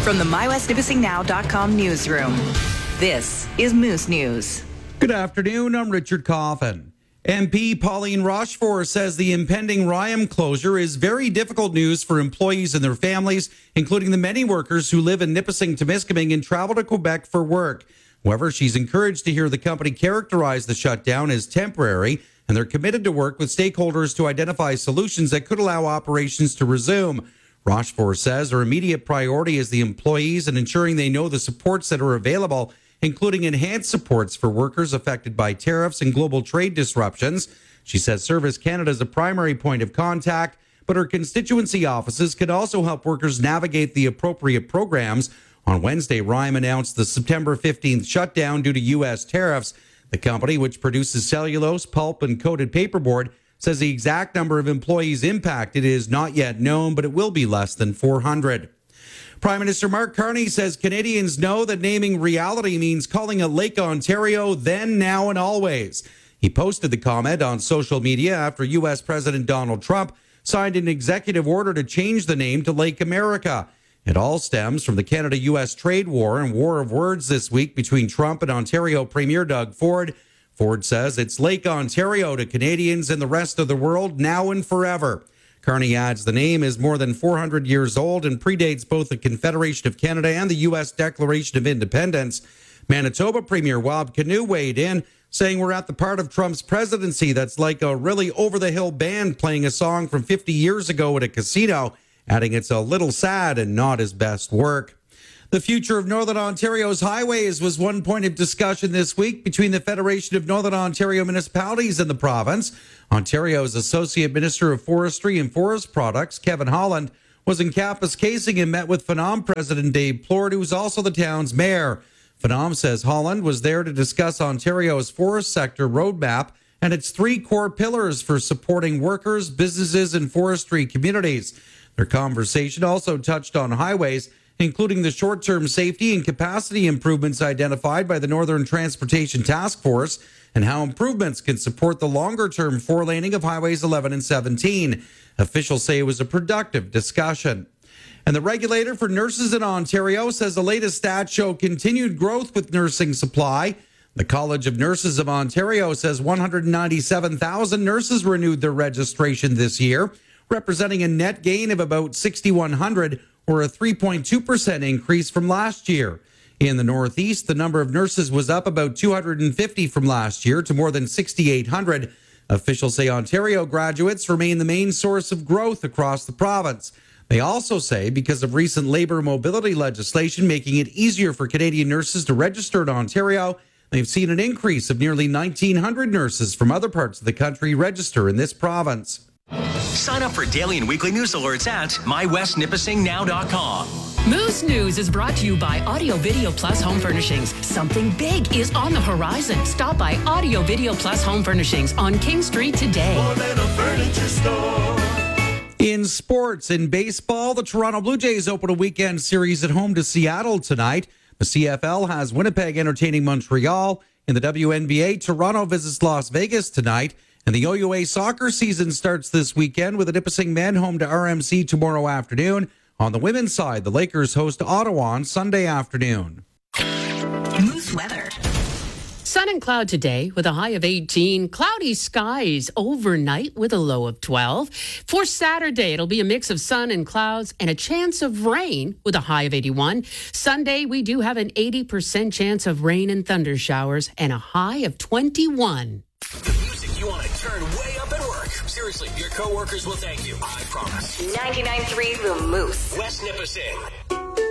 From the MyWestNipissingNow.com newsroom, this is Moose News. Good afternoon, I'm Richard Coffin. MP Pauline Rochefort says the impending RYAM closure is very difficult news for employees and their families, including the many workers who live in Nipissing-Temiskaming and travel to Quebec for work. However, she's encouraged to hear the company characterize the shutdown as temporary, and they're committed to work with stakeholders to identify solutions that could allow operations to resume. Rochefort says her immediate priority is the employees and ensuring they know the supports that are available, including enhanced supports for workers affected by tariffs and global trade disruptions. She says Service Canada is a primary point of contact, but her constituency offices could also help workers navigate the appropriate programs. On Wednesday, RYAM announced the September 15th shutdown due to U.S. tariffs. The company, which produces cellulose, pulp, and coated paperboard, says the exact number of employees impacted is not yet known, but it will be less than 400. Prime Minister Mark Carney says Canadians know that naming reality means calling it Lake Ontario then, now, and always. He posted the comment on social media after U.S. President Donald Trump signed an executive order to change the name to Lake America. It all stems from the Canada-U.S. trade war and war of words this week between Trump and Ontario Premier Doug Ford. Ford says it's Lake Ontario to Canadians and the rest of the world now and forever. Carney adds the name is more than 400 years old and predates both the Confederation of Canada and the U.S. Declaration of Independence. Manitoba Premier Wab Kinew weighed in, saying we're at the part of Trump's presidency that's like a really over-the-hill band playing a song from 50 years ago at a casino, adding it's a little sad and not his best work. The future of Northern Ontario's highways was one point of discussion this week between the Federation of Northern Ontario Municipalities and the province. Ontario's Associate Minister of Forestry and Forest Products, Kevin Holland, was in Kapuskasing and met with Phenom President Dave Plord, who is also the town's mayor. Phenom says Holland was there to discuss Ontario's forest sector roadmap and its three core pillars for supporting workers, businesses, and forestry communities. Their conversation also touched on highways, including the short-term safety and capacity improvements identified by the Northern Transportation Task Force and how improvements can support the longer-term four-laning of Highways 11 and 17. Officials say it was a productive discussion. And the regulator for nurses in Ontario says the latest stats show continued growth with nursing supply. The College of Nurses of Ontario says 197,000 nurses renewed their registration this year, representing a net gain of about 6,100, or a 3.2% increase from last year. In the Northeast, the number of nurses was up about 250 from last year to more than 6,800. Officials say Ontario graduates remain the main source of growth across the province. They also say because of recent labour mobility legislation making it easier for Canadian nurses to register in Ontario, they've seen an increase of nearly 1,900 nurses from other parts of the country register in this province. Sign up for daily and weekly news alerts at MyWestNipissingNow.com. Moose News is brought to you by Audio Video Plus Home Furnishings. Something big is on the horizon. Stop by Audio Video Plus Home Furnishings on King Street today. More than a furniture store. In sports, in baseball, the Toronto Blue Jays open a weekend series at home to Seattle tonight. The CFL has Winnipeg entertaining Montreal. In the WNBA, Toronto visits Las Vegas tonight. And the OUA soccer season starts this weekend with the Nipissing men home to RMC tomorrow afternoon. On the women's side, the Lakers host Ottawa on Sunday afternoon. Moose weather. Sun and cloud today with a high of 18. Cloudy skies overnight with a low of 12. For Saturday, it'll be a mix of sun and clouds and a chance of rain with a high of 81. Sunday, we do have an 80% chance of rain and thunder showers and a high of 21. The music you want to turn way up at work. Seriously, your coworkers will thank you. I promise. 99.3 The Moose. West Nipissing.